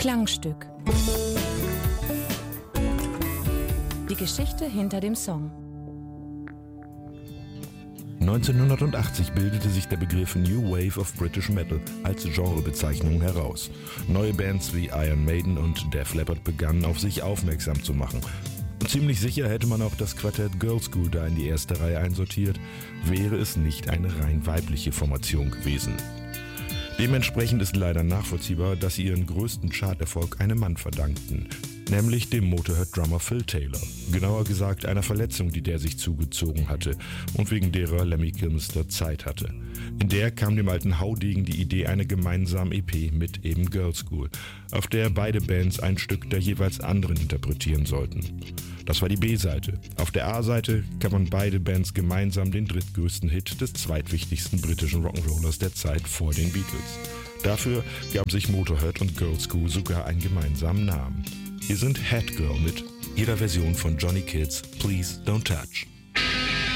Klangstück. Die Geschichte hinter dem Song. 1980 bildete sich der Begriff New Wave of British Metal als Genrebezeichnung heraus. Neue Bands wie Iron Maiden und Def Leppard begannen, auf sich aufmerksam zu machen. Und ziemlich sicher hätte man auch das Quartett Girlschool da in die erste Reihe einsortiert, wäre es nicht eine rein weibliche Formation gewesen. Dementsprechend ist leider nachvollziehbar, dass sie ihren größten Charterfolg einem Mann verdankten, nämlich dem Motorhead-Drummer Phil Taylor. Genauer gesagt einer Verletzung, die der sich zugezogen hatte und wegen derer Lemmy Kilmister Zeit hatte. In der kam dem alten Haudegen die Idee einer gemeinsamen EP mit eben Girlschool, auf der beide Bands ein Stück der jeweils anderen interpretieren sollten. Das war die B-Seite. Auf der A-Seite kann man beide Bands gemeinsam den drittgrößten Hit des zweitwichtigsten britischen Rock'n'Rollers der Zeit vor den Beatles. Dafür gaben sich Motorhead und Girlschool sogar einen gemeinsamen Namen. Hier sind Head Girl mit ihrer Version von Johnny Kidd's Please Don't Touch.